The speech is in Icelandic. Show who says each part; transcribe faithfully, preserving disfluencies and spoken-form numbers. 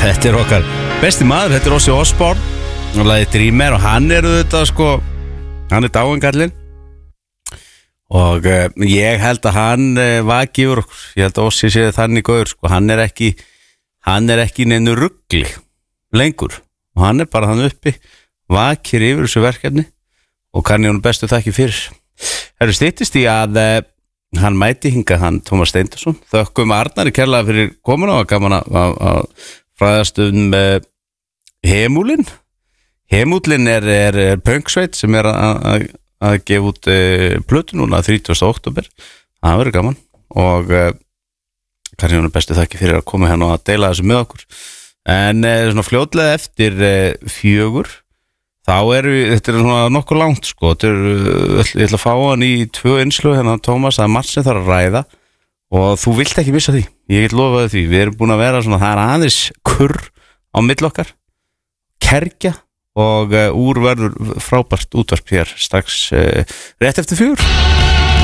Speaker 1: Þetta er okkar besti maður, þetta er Ozzy Osbourne og lagið Dreamer og hann er þetta sko, hann er dáingallinn og uh, ég held að hann uh, vaki yfir okkur, ég held að Ozzy sé þannig góður sko, hann er ekki hann er ekki neinu rugli lengur og hann er bara hann uppi vakir yfir þessu verkefni og kann ég hann bestu þakki fyrir. Það eru styttist í að uh, hann mæti hingað hann Tómas Steindorsson, þökkum Arnari kærlega fyrir komuna og gaman að fræðast um uh, Hemúlin Hemúlin er, er, er pönksveit sem er að gefa út uh, plötu núna þrítugasta október, það verður gaman og uh, kannski hann er bestu þakki fyrir að koma hérna og að deila þessu með okkur en uh, svona fljótlega eftir uh, fjögur þá eru, þetta er svona nokkuð langt sko, þetta er, uh, ég ætla að fá hann í tvö innslög hérna Tómas, það er margt sem þarf að ræða og þú vilt ekki missa því, ég get lofaði því við erum búin að vera svona, það er aðeins kurr á milli okkar kergja og uh, úr verður frábært útvarp hér strax uh, rétt eftir fjögur.